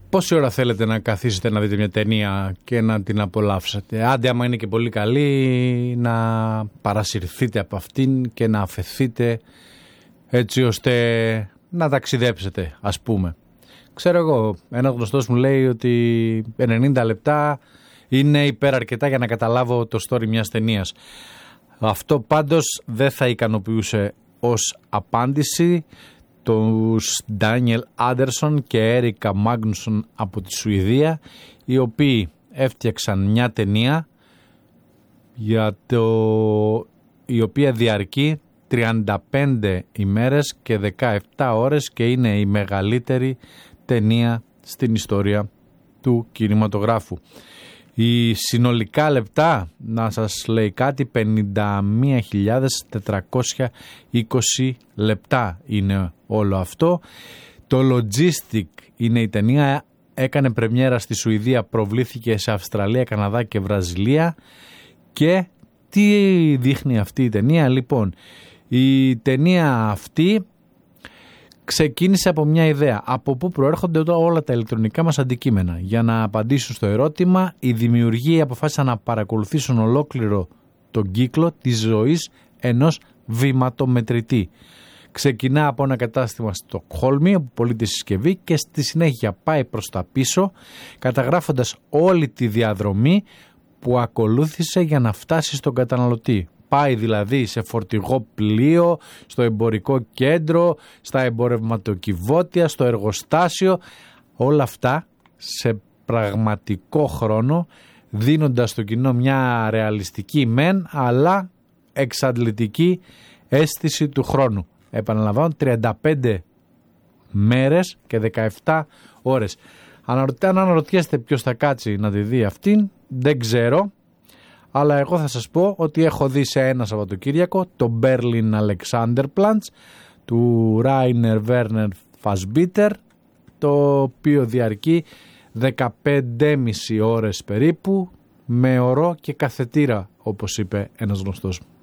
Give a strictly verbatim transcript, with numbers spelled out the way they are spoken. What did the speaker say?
πόση ώρα θέλετε να καθίσετε να δείτε μια ταινία και να την απολαύσετε? Άντε, άμα είναι και πολύ καλή, να παρασυρθείτε από αυτήν και να αφαιθείτε έτσι ώστε να ταξιδέψετε, ας πούμε. Ξέρω εγώ, ένα γνωστός μου λέει ότι ενενήντα λεπτά είναι υπεραρκετά για να καταλάβω το story μιας ταινίας. Αυτό πάντως δεν θα ικανοποιούσε ως απάντηση τους Ντάνιελ Άντερσον και Έρικα Μάγνουσον από τη Σουηδία, οι οποίοι έφτιαξαν μια ταινία για το... η οποία διαρκεί τριάντα πέντε ημέρες και δεκαεπτά ώρες και είναι η μεγαλύτερη ταινία στην ιστορία του κινηματογράφου. Η συνολικά λεπτά, να σας λέει κάτι, πενήντα μία χιλιάδες τετρακόσια είκοσι λεπτά είναι όλο αυτό. Το Logistic είναι η ταινία, έκανε πρεμιέρα στη Σουηδία, προβλήθηκε σε Αυστραλία, Καναδά και Βραζιλία. Και τι δείχνει αυτή η ταινία? Λοιπόν, η ταινία αυτή ξεκίνησε από μια ιδέα. Από πού προέρχονται όλα τα ηλεκτρονικά μας αντικείμενα? Για να απαντήσουν στο ερώτημα, οι δημιουργοί αποφάσισαν να παρακολουθήσουν ολόκληρο τον κύκλο της ζωής ενός βηματομετρητή. Ξεκινά από ένα κατάστημα στο Στοκχόλμη, όπου πωλείται συσκευή, και στη συνέχεια πάει προς τα πίσω, καταγράφοντας όλη τη διαδρομή που ακολούθησε για να φτάσει στον καταναλωτή. Πάει δηλαδή σε φορτηγό πλοίο, στο εμπορικό κέντρο, στα εμπορευματοκιβώτια, στο εργοστάσιο, όλα αυτά σε πραγματικό χρόνο, δίνοντας στο κοινό μια ρεαλιστική μεν, αλλά εξαντλητική αίσθηση του χρόνου. Επαναλαμβάνω, τριάντα πέντε μέρες και δεκαεπτά ώρες. Αν αναρωτιέστε ποιος θα κάτσει να τη δει αυτήν, δεν ξέρω. Αλλά εγώ θα σας πω ότι έχω δει σε ένα Σαββατοκύριακο το Berlin Alexanderplatz του Rainer Werner Fassbinder, το οποίο διαρκεί δεκαπέντε και μισή ώρες περίπου, με ωρό και καθετήρα, όπως είπε ένας γνωστός μου.